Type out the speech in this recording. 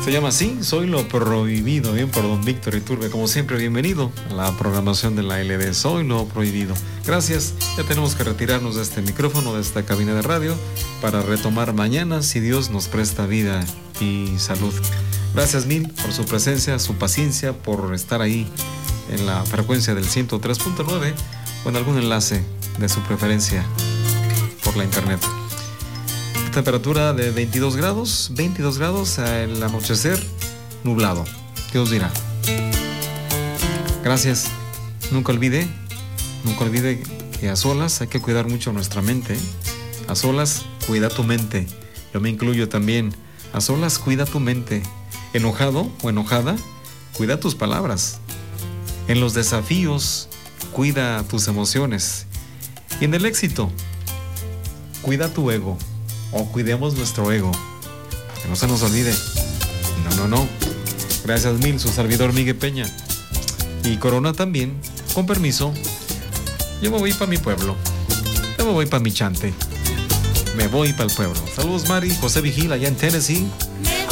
Se llama así, Soy lo Prohibido, bien por don Víctor Iturbe. Como siempre, bienvenido a la programación de la LD, Soy lo Prohibido. Gracias, ya tenemos que retirarnos de este micrófono, de esta cabina de radio, para retomar mañana, si Dios nos presta vida y salud. Gracias mil por su presencia, su paciencia, por estar ahí en la frecuencia del 103.9 o en algún enlace de su preferencia por la internet. Temperatura de 22 grados, el anochecer nublado. Dios dirá. Gracias. Nunca olvide que a solas hay que cuidar mucho nuestra mente. A solas, cuida tu mente. Yo me incluyo también. A solas, cuida tu mente. Enojado o enojada, cuida tus palabras. En los desafíos, cuida tus emociones. Y en el éxito, cuida tu ego. O cuidemos nuestro ego. Que no se nos olvide. No. Gracias mil, su servidor Miguel Peña. Y Corona también, con permiso. Yo me voy para mi pueblo. Yo me voy para mi chante. Me voy para el pueblo. Saludos Mari, José Vigil allá en Tennessee.